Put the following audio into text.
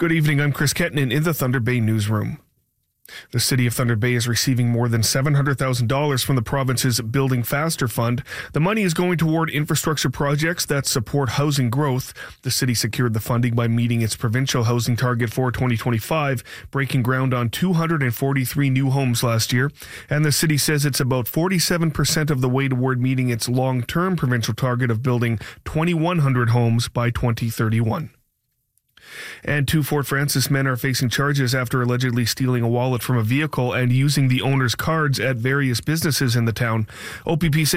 Good evening, I'm Chris Kettnan in the Thunder Bay newsroom. The City of Thunder Bay is receiving more than $700,000 from the province's Building Faster Fund. The money is going toward infrastructure projects that support housing growth. The city secured the funding by meeting its provincial housing target for 2025, breaking ground on 243 new homes last year. And the city says it's about 47% of the way toward meeting its long-term provincial target of building 2,100 homes by 2031. And 2 Fort Frances men are facing charges after allegedly stealing a wallet from a vehicle and using the owner's cards at various businesses in the town. OPP